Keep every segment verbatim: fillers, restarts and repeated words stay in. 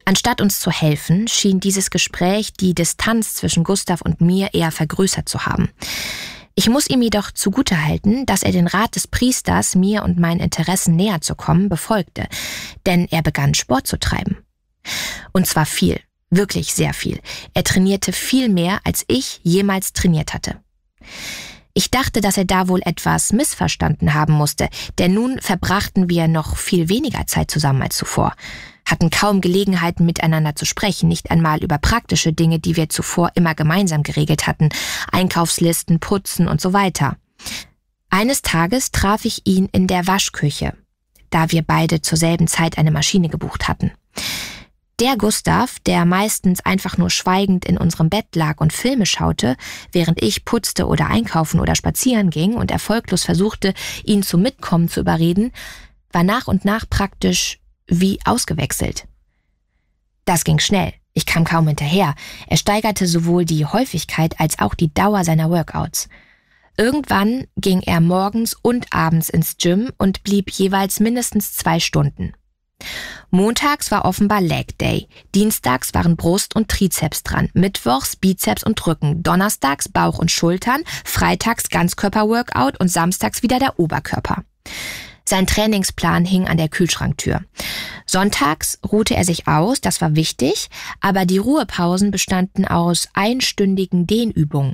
Anstatt uns zu helfen, schien dieses Gespräch die Distanz zwischen Gustav und mir eher vergrößert zu haben. Ich muss ihm jedoch zugutehalten, dass er den Rat des Priesters, mir und meinen Interessen näher zu kommen, befolgte, denn er begann Sport zu treiben. Und zwar viel, wirklich sehr viel. Er trainierte viel mehr, als ich jemals trainiert hatte. Ich dachte, dass er da wohl etwas missverstanden haben musste, denn nun verbrachten wir noch viel weniger Zeit zusammen als zuvor, hatten kaum Gelegenheiten miteinander zu sprechen, nicht einmal über praktische Dinge, die wir zuvor immer gemeinsam geregelt hatten, Einkaufslisten, Putzen und so weiter. Eines Tages traf ich ihn in der Waschküche, da wir beide zur selben Zeit eine Maschine gebucht hatten. Der Gustav, der meistens einfach nur schweigend in unserem Bett lag und Filme schaute, während ich putzte oder einkaufen oder spazieren ging und erfolglos versuchte, ihn zum Mitkommen zu überreden, war nach und nach praktisch wie ausgewechselt. Das ging schnell. Ich kam kaum hinterher. Er steigerte sowohl die Häufigkeit als auch die Dauer seiner Workouts. Irgendwann ging er morgens und abends ins Gym und blieb jeweils mindestens zwei Stunden. Montags war offenbar Leg Day, dienstags waren Brust und Trizeps dran, mittwochs Bizeps und Rücken, donnerstags Bauch und Schultern, freitags Ganzkörper-Workout und samstags wieder der Oberkörper. Sein Trainingsplan hing an der Kühlschranktür. Sonntags ruhte er sich aus, das war wichtig, aber die Ruhepausen bestanden aus einstündigen Dehnübungen.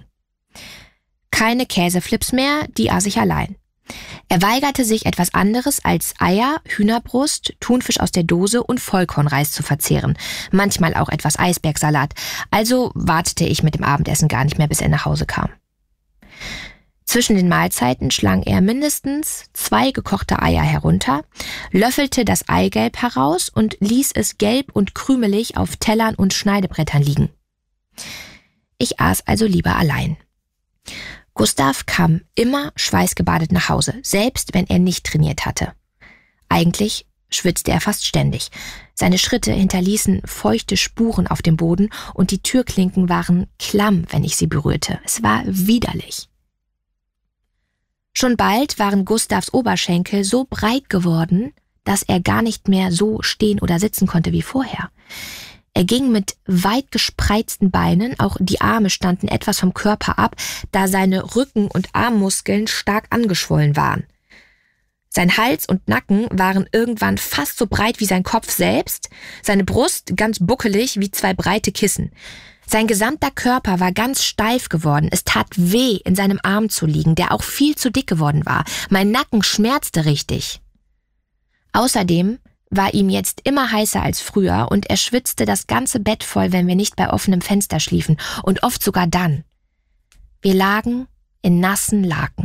Keine Käseflips mehr, die aß ich allein. Er weigerte sich, etwas anderes als Eier, Hühnerbrust, Thunfisch aus der Dose und Vollkornreis zu verzehren, manchmal auch etwas Eisbergsalat, also wartete ich mit dem Abendessen gar nicht mehr, bis er nach Hause kam. Zwischen den Mahlzeiten schlang er mindestens zwei gekochte Eier herunter, löffelte das Eigelb heraus und ließ es gelb und krümelig auf Tellern und Schneidebrettern liegen. Ich aß also lieber allein. Gustav kam immer schweißgebadet nach Hause, selbst wenn er nicht trainiert hatte. Eigentlich schwitzte er fast ständig. Seine Schritte hinterließen feuchte Spuren auf dem Boden und die Türklinken waren klamm, wenn ich sie berührte. Es war widerlich. Schon bald waren Gustavs Oberschenkel so breit geworden, dass er gar nicht mehr so stehen oder sitzen konnte wie vorher. Er ging mit weit gespreizten Beinen, auch die Arme standen etwas vom Körper ab, da seine Rücken- und Armmuskeln stark angeschwollen waren. Sein Hals und Nacken waren irgendwann fast so breit wie sein Kopf selbst, seine Brust ganz buckelig wie zwei breite Kissen. Sein gesamter Körper war ganz steif geworden, es tat weh, in seinem Arm zu liegen, der auch viel zu dick geworden war. Mein Nacken schmerzte richtig. Außerdem war ihm jetzt immer heißer als früher und er schwitzte das ganze Bett voll, wenn wir nicht bei offenem Fenster schliefen und oft sogar dann. Wir lagen in nassen Laken.